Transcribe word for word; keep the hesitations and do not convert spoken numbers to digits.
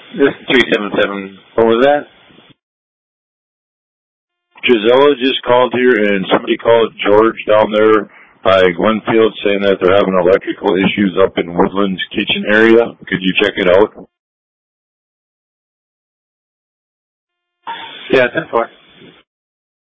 This is three seven seven. What was that? Gisela just called here, and somebody called George down there by Glenfield saying that they're having electrical issues up in Woodland's kitchen area. Could you check it out? Yeah, ten four.